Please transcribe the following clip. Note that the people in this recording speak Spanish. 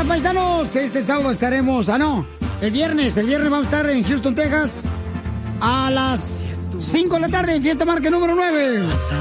Oigan, paisanos, este sábado estaremos, el viernes vamos a estar en Houston, Texas, a las 5 de la tarde en Fiesta Marca número 9.